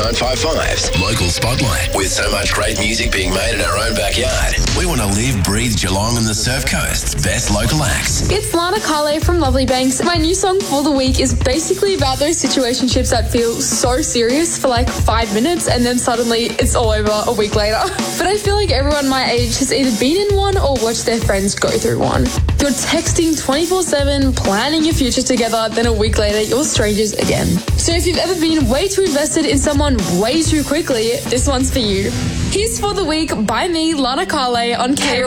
955's Local Spotlight. With so much great music being made in our own backyard, we want to live, breathe Geelong and the Surf Coast's best local acts. It's Lana Carle from Lovely Banks. My new song for the week is basically about those situationships that feel so serious for like 5 minutes and then suddenly it's all over a week later. But I feel like everyone my age has either been in one or watched their friends go through one. You're texting 24/7, planning your future together, then a week later you're strangers again. So if you've ever been way too invested in someone way too quickly, this one's for you. Here's For the Week by me, Lana Carle, on K